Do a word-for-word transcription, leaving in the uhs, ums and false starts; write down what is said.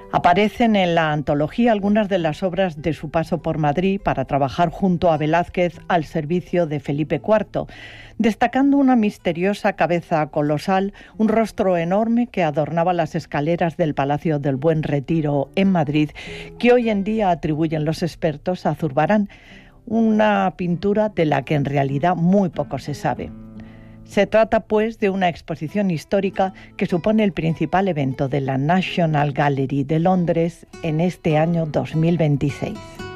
Aparecen en la antología algunas de las obras de su paso por Madrid para trabajar junto a Velázquez al servicio de Felipe cuarto, destacando una misteriosa cabeza colosal, un rostro enorme que adornaba las escaleras del Palacio del Buen Retiro en Madrid, que hoy en día atribuyen los expertos a Zurbarán, una pintura de la que en realidad muy poco se sabe. Se trata, pues, de una exposición histórica que supone el principal evento de la National Gallery de Londres en este año dos mil veintiséis.